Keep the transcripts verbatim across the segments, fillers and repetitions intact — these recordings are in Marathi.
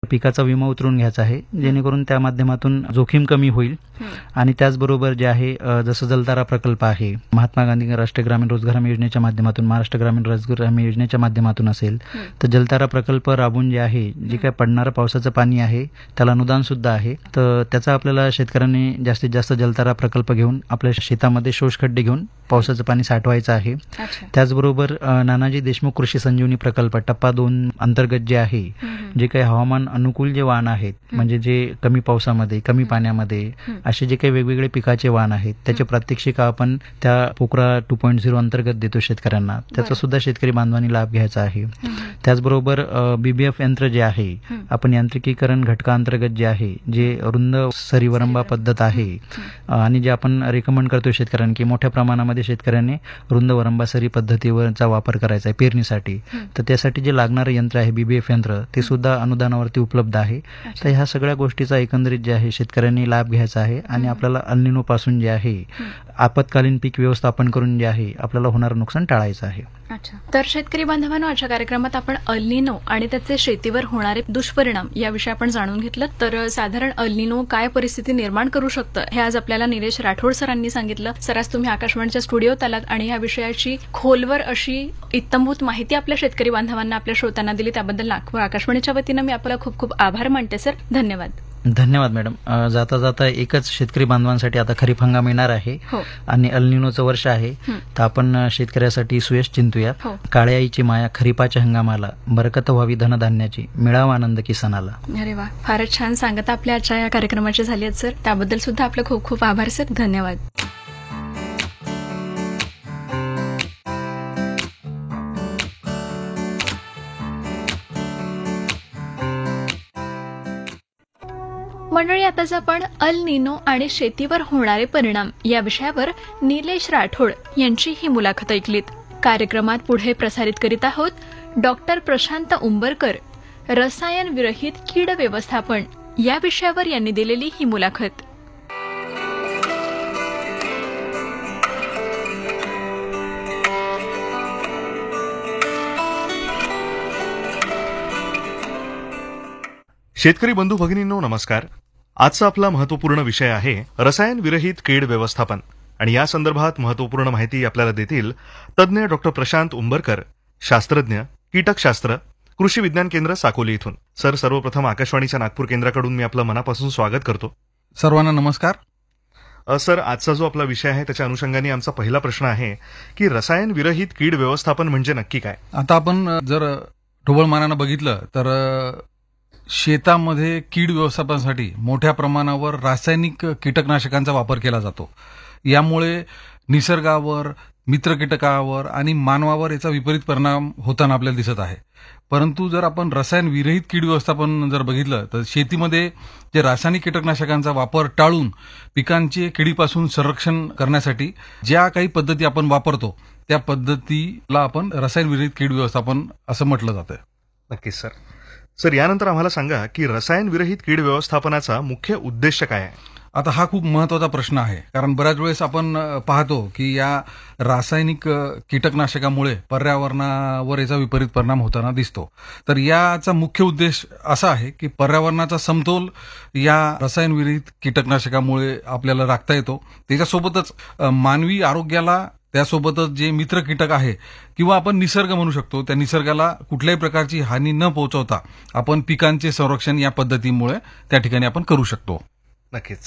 पिकाचा विमा उतरवून घ्यायचा आहे, जेणेकरून त्या माध्यमातून जोखीम कमी होईल. आणि त्याचबरोबर जे आहे जसं जलतारा प्रकल्प आहे, महात्मा गांधी राष्ट्रीय ग्रामीण रोजगार हमी योजनेच्या माध्यमातून, महाराष्ट्र ग्रामीण रोजगार हमी योजनेच्या माध्यमातून असेल तर जलतारा प्रकल्प राबून जे आहे जे काय पडणारं पावसाचं पाणी आहे त्याला अनुदान सुद्धा आहे. तर त्याचा आपल्याला शेतकऱ्यांनी जास्तीत जास्त जलतारा प्रकल्प घेऊन आपल्या शेतामध्ये शोषखड्डे घेऊन पावसाचं पाणी साठवायचं आहे. त्याचबरोबर नानाजी देशमुख कृषी संजीवनी प्रकल्प टप्पा दोन अंतर्गत जे आहे जे काही हवामान अनुकूल जे वाण आहेत, म्हणजे जे कमी पावसामध्ये कमी पाण्यामध्ये असे जे काही वेगवेगळे पिकाचे वाण आहेत त्याचे प्रात्यक्षिक आपण त्या पोकरा टू पॉईंट झिरो अंतर्गत देतो शेतकऱ्यांना. त्याचा सुद्धा शेतकरी बांधवांनी लाभ घ्यायचा आहे. त्याचबरोबर बीबीएफ यंत्र जे आहे आपण यांत्रिकीकरण घटकांतर्गत जे आहे जे रुंद सरीवरंबा पद्धत आहे आणि जे आपण रेकमेंड करतो शेतकऱ्यांना की मोठ्या प्रमाणामध्ये शेतकऱ्यांनी रुंद वरंबा सरी पद्धतीवरचा वापर करायचा आहे पेरणीसाठी. तर त्यासाठी जे लागणारं यंत्र आहे बीबीएफ यंत्र ते सुद्धा अनुदानावरती उपलब्ध आहे. तर ह्या सगळ्या गोष्टीचा एकंदरीत जे आहे शेतकऱ्यांनी लाभ घ्यायचा आहे आणि आपल्याला अल निनो पासून जे आहे आपत्कालीन पीक व्यवस्थापन करून जे आहे आपल्याला होणारं नुकसान टाळायचं आहे. अच्छा, तर शेतकरी बांधवांनो, आजच्या कार्यक्रमात आपण अल निनो आणि त्याचे शेतीवर होणारे दुष्परिणाम याविषयी आपण जाणून घेतलं. तर साधारण अल निनो काय परिस्थिती निर्माण करू शकतं हे आज आपल्याला निलेश राठोड सरांनी सांगितलं. सर, आज तुम्ही आकाशवाणीच्या स्टुडिओत आलात आणि या विषयाची खोलवर अशी इत्तमभूत माहिती आपल्या शेतकरी बांधवांना, आपल्या श्रोत्यांना दिली, त्याबद्दल नागपूर आकाशवाणीच्या वतीनं मी आपल्याला खूप खूप आभार मानते. सर, धन्यवाद. धन्यवाद मॅडम. जाता जाता एकच शेतकरी बांधवांसाठी आता खरीप हंगाम येणार आहे आणि अल निनोचं वर्ष आहे, तर आपण शेतकऱ्यासाठी सुयश चिंतूया. काळ्या आईची माया खरीपाच्या हंगामाला, बरकत व्हावी धनधान्याची, मिळावा आनंद किसानाला. अरे वा, फारच छान सांगता आपल्या आजच्या या कार्यक्रमाची झाली आहेत सर. त्याबद्दल सुद्धा आपले खूप खूप आभार सर. धन्यवाद. मंडळी, आताच आपण अल निनो आणि शेतीवर होणारे परिणाम या विषयावर निलेश राठोड यांची ही मुलाखत ऐकलीत. कार्यक्रमात पुढे प्रसारित करीत आहोत डॉक्टर प्रशांत उंबरकर, रसायन विरहित कीड व्यवस्थापन या विषयावर यांनी दिलेली ही मुलाखत. शेतकरी बंधू भगिनींनो, नमस्कार. आजचा आपला महत्वपूर्ण विषय आहे रसायन विरहित कीड व्यवस्थापन आणि या संदर्भात महत्वपूर्ण माहिती आपल्याला देतील तज्ज्ञ डॉक्टर प्रशांत उंबरकर, शास्त्रज्ञ, कीटकशास्त्र, कृषी विज्ञान केंद्र साकोली इथून. सर, सर्वप्रथम आकाशवाणीच्या नागपूर केंद्राकडून मी आपलं मनापासून स्वागत करतो. सर्वांना नमस्कार. सर, आजचा जो आपला विषय आहे त्याच्या अनुषंगाने आमचा पहिला प्रश्न आहे की रसायन विरहित कीड व्यवस्थापन म्हणजे नक्की काय? आता आपण जर ढोबळमानानं बघितलं तर शेतामध्ये कीड व्यवस्थापनासाठी मोठ्या प्रमाणावर रासायनिक कीटकनाशकांचा वापर केला जातो. यामुळे निसर्गावर, मित्र कीटकावर आणि मानवावर याचा विपरीत परिणाम होताना आपल्याला दिसत आहे. परंतु जर आपण रसायन विरहित कीड व्यवस्थापन जर बघितलं तर शेतीमध्ये जे रासायनिक कीटकनाशकांचा वापर टाळून पिकांचे किडीपासून संरक्षण करण्यासाठी ज्या काही पद्धती आपण वापरतो त्या पद्धतीला आपण रसायन विरहित कीड व्यवस्थापन असं म्हटलं जातं. नक्कीच सर. सर, यानंतर आम्हाला सांगा की रसायन विरहित कीड व्यवस्थापनाचा मुख्य उद्देश काय आहे? आता हा खूप महत्वाचा प्रश्न आहे, कारण बऱ्याच वेळेस आपण पाहतो की या रासायनिक कीटकनाशकामुळे पर्यावरणावर याचा विपरीत परिणाम होताना दिसतो. तर याचा मुख्य उद्देश असा आहे की पर्यावरणाचा समतोल या रसायन विरहित कीटकनाशकामुळे आपल्याला राखता येतो. त्याच्यासोबतच मानवी आरोग्याला, त्यासोबतच जे मित्र कीटक आहे किंवा आपण निसर्ग म्हणू शकतो त्या निसर्गाला कुठल्याही प्रकारची हानी न पोहोचवता आपण पिकांचे संरक्षण या पद्धतीमुळे त्या ठिकाणी आपण करू शकतो. नक्कीच.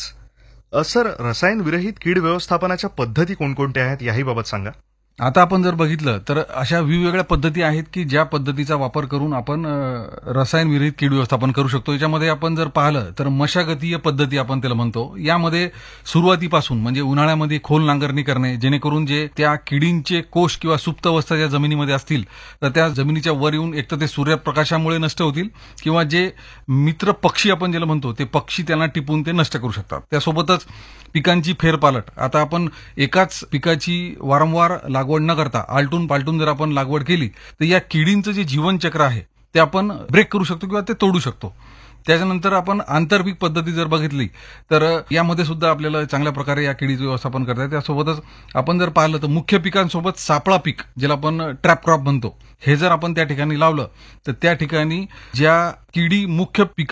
सर, रसायन विरहित कीड व्यवस्थापनाच्या पद्धती कोणकोणत्या आहेत याही बाबत सांगा. आता आपण जर बघितलं तर अशा वेगवेगळ्या पद्धती आहेत की ज्या पद्धतीचा वापर करून आपण रसायन विरहित कीड व्यवस्थापन करू शकतो. याच्यामध्ये आपण जर पाहिलं तर मशागतीय पद्धती आपण त्याला म्हणतो. यामध्ये सुरुवातीपासून म्हणजे उन्हाळ्यामध्ये खोल नांगरणी करणे, जेणेकरून जे त्या किडींचे कोष किंवा सुप्त अवस्था ज्या जमिनीमध्ये असतील तर त्या जमिनीच्या वर येऊन एक तर ते सूर्यप्रकाशामुळे नष्ट होतील किंवा जे मित्र पक्षी आपण ज्याला म्हणतो ते पक्षी त्यांना टिपून ते नष्ट करू शकतात. त्यासोबतच पिकांची फेरपालट. आता आपण एकाच पिकाची वारंवार लागवड न करता आलटून पालटून जर आपण लागवड केली तर या किडींचं जे जीवनचक्र आहे ते आपण ब्रेक करू शकतो किंवा ते तोडू शकतो. त्याच्यानंतर आपण आंतरपीक पद्धती जर बघितली तर यामध्ये सुद्धा आपल्याला चांगल्या प्रकारे या किडीचं व्यवस्थापन करता येतं. त्यासोबतच आपण जर पाहिलं तर मुख्य पिकांसोबत सापळा पीक, ज्याला आपण ट्रॅप क्रॉप म्हणतो, हे जर आपण त्या ठिकाणी लावलं तर त्या ठिकाणी ज्या किडी मुख्य पिक